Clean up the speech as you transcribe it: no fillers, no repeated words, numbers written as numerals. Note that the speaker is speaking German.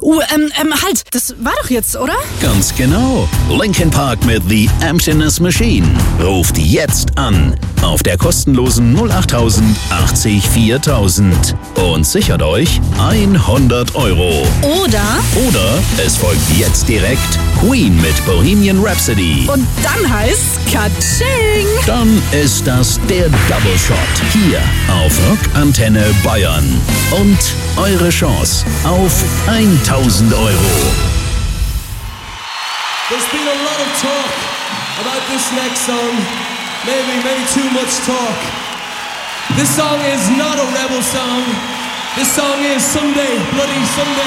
Halt, das war doch jetzt, oder? Ganz genau. Linkin Park mit The Emptiness Machine. Ruft jetzt an auf der kostenlosen 08000 80 4000 und sichert euch 100 €. Oder Es folgt jetzt direkt Queen mit Bohemian Rhapsody. und dann heißt's Katsching! Dann ist das der Double Shot hier auf Rockantenne Bayern. Und eure Chance auf 1.000 €. There's been a lot of talk about this next song. Maybe too much talk. This song is not a rebel song. This song is Someday, Bloody Someday.